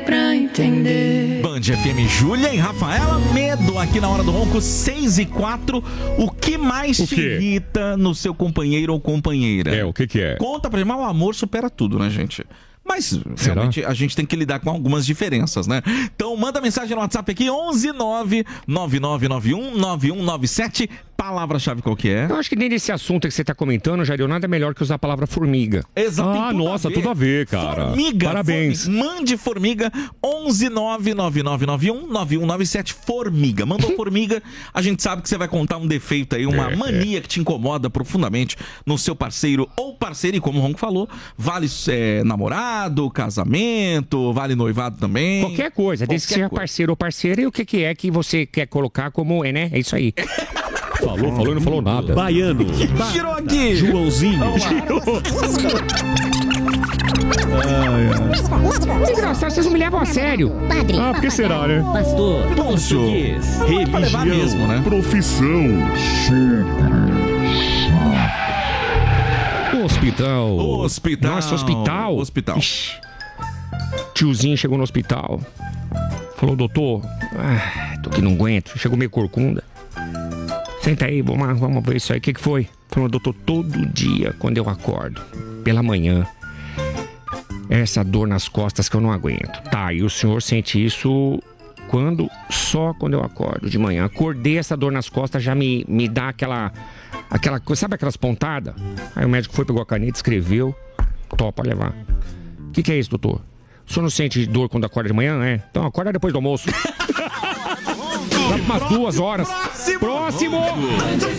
pra entender. Band FM, Júlia e Rafaela, medo aqui na Hora do Ronco, 6h04. O que mais te irrita no seu companheiro ou companheira? O que é? Conta pra gente, mas o amor supera tudo, né, gente? Mas, realmente, a gente tem que lidar com algumas diferenças, né? Então, manda mensagem no WhatsApp aqui, 11999919197. Palavra-chave qual que é? Eu acho que nem desse assunto que você tá comentando, Jair, nada melhor que usar a palavra formiga. Exato. Tudo a ver, cara. Formiga. Parabéns. Mande formiga, 11999919197. Formiga. Mandou formiga, a gente sabe que você vai contar um defeito aí, uma mania que te incomoda profundamente no seu parceiro ou parceira. E como o Ronco falou, vale namorado, casamento, vale noivado também. Qualquer coisa, desde que seja parceiro ou parceira. E o que é que você quer colocar como, né? É isso aí. Falou e não falou nada. Baiano. Tirou aqui. Joãozinho. Desgraçado, vocês não me levam a sério. Padre. Por que será, né? Pastor. Português. Religião. Mesmo, né? Profissão. Hospital. Nossa, hospital. Ixi. Tiozinho chegou no hospital. Falou, doutor, tô que não aguento. Chegou meio corcunda. Senta aí, vamos ver isso aí. O que foi? Falou, doutor, todo dia, quando eu acordo, pela manhã, essa dor nas costas que eu não aguento. Tá, e o senhor sente isso só quando eu acordo de manhã. Acordei, essa dor nas costas já me dá aquela coisa, sabe aquelas pontadas? Aí o médico foi, pegou a caneta, escreveu. Pode levar. O que é isso, doutor? O senhor não sente dor quando acorda de manhã? Então acorda depois do almoço. Dá umas 2 horas. Próximo!